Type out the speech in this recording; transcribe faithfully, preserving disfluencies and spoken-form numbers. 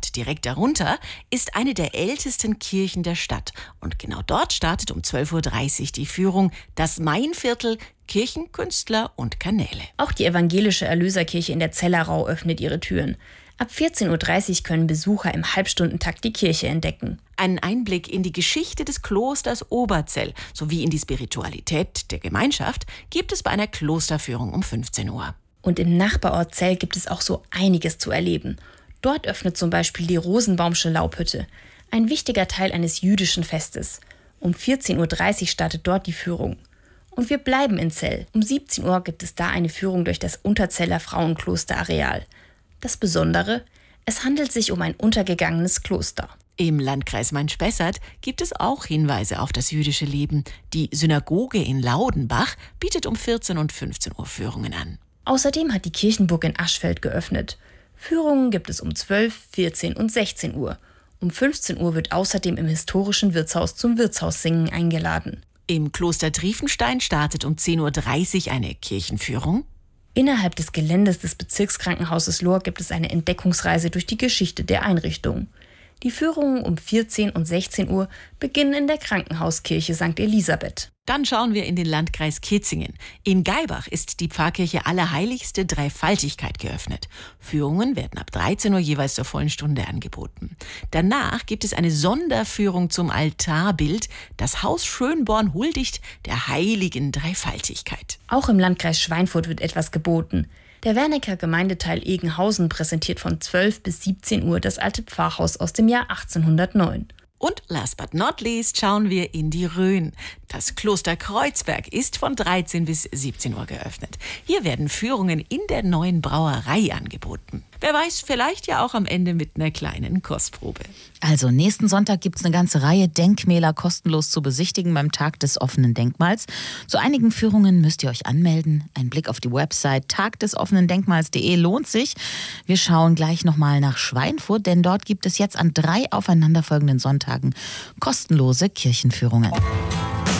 Innenstadt, direkt darunter, ist eine der ältesten Kirchen der Stadt. Und genau dort startet um zwölf Uhr dreißig die Führung Das Mainviertel, Kirchen, Künstler und Kanäle. Auch die evangelische Erlöserkirche in der Zellerau öffnet ihre Türen. Ab vierzehn Uhr dreißig können Besucher im Halbstundentakt die Kirche entdecken. Einen Einblick in die Geschichte des Klosters Oberzell sowie in die Spiritualität der Gemeinschaft gibt es bei einer Klosterführung um fünfzehn Uhr. Und im Nachbarort Zell gibt es auch so einiges zu erleben. Dort öffnet zum Beispiel die Rosenbaumsche Laubhütte, ein wichtiger Teil eines jüdischen Festes. Um vierzehn Uhr dreißig startet dort die Führung. Und wir bleiben in Zell. Um siebzehn Uhr gibt es da eine Führung durch das Unterzeller Frauenklosterareal. Das Besondere, es handelt sich um ein untergegangenes Kloster. Im Landkreis Main-Spessart gibt es auch Hinweise auf das jüdische Leben. Die Synagoge in Laudenbach bietet um vierzehn und fünfzehn Uhr Führungen an. Außerdem hat die Kirchenburg in Aschfeld geöffnet. Führungen gibt es um zwölf, vierzehn und sechzehn Uhr. Um fünfzehn Uhr wird außerdem im historischen Wirtshaus zum Wirtshaussingen eingeladen. Im Kloster Triefenstein startet um zehn Uhr dreißig eine Kirchenführung. Innerhalb des Geländes des Bezirkskrankenhauses Lohr gibt es eine Entdeckungsreise durch die Geschichte der Einrichtung. Die Führungen um vierzehn und sechzehn Uhr beginnen in der Krankenhauskirche Sankt Elisabeth. Dann schauen wir in den Landkreis Kitzingen. In Gaibach ist die Pfarrkirche Allerheiligste Dreifaltigkeit geöffnet. Führungen werden ab dreizehn Uhr jeweils zur vollen Stunde angeboten. Danach gibt es eine Sonderführung zum Altarbild. Das Haus Schönborn huldigt der heiligen Dreifaltigkeit. Auch im Landkreis Schweinfurt wird etwas geboten. Der Wernicker Gemeindeteil Egenhausen präsentiert von zwölf bis siebzehn Uhr das alte Pfarrhaus aus dem Jahr achtzehnhundertneun. Und last but not least schauen wir in die Rhön. Das Kloster Kreuzberg ist von dreizehn bis siebzehn Uhr geöffnet. Hier werden Führungen in der neuen Brauerei angeboten. Wer weiß, vielleicht ja auch am Ende mit einer kleinen Kostprobe. Also nächsten Sonntag gibt es eine ganze Reihe Denkmäler kostenlos zu besichtigen beim Tag des offenen Denkmals. Zu einigen Führungen müsst ihr euch anmelden. Ein Blick auf die Website tagdesoffenendenkmals punkt de lohnt sich. Wir schauen gleich nochmal nach Schweinfurt, denn dort gibt es jetzt an drei aufeinanderfolgenden Sonntagen kostenlose Kirchenführungen.